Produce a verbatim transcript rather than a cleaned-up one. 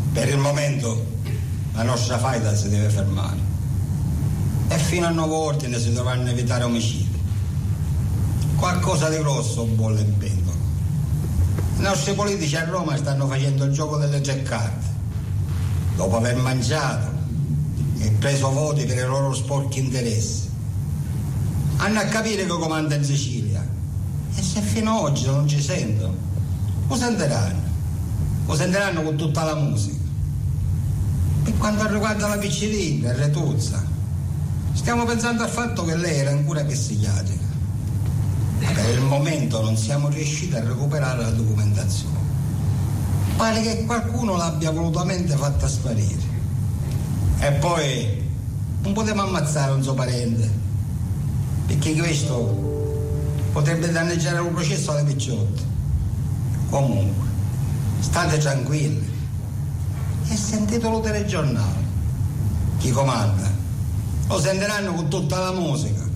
Per il momento la nostra faida si deve fermare e fino a nuovo ordine si dovranno evitare omicidi. Qualcosa di grosso bolle in pentola. I nostri politici a Roma stanno facendo il gioco delle tre carte. Dopo aver mangiato e preso voti per i loro sporchi interessi, hanno a capire che comanda in Sicilia. E se fino ad oggi non ci sentono, lo sentiranno. Lo sentiranno con tutta la musica. Per quanto riguarda la Piccirilli e Retuzza, stiamo pensando al fatto che lei era ancora psichiatrica. Ma per il momento non siamo riusciti a recuperare la documentazione. Pare che qualcuno l'abbia volutamente fatta sparire. E poi non potremo ammazzare un suo parente, perché questo potrebbe danneggiare un processo alle picciotte. Comunque, state tranquilli e sentitelo telegiornale. Chi comanda lo sentiranno con tutta la musica.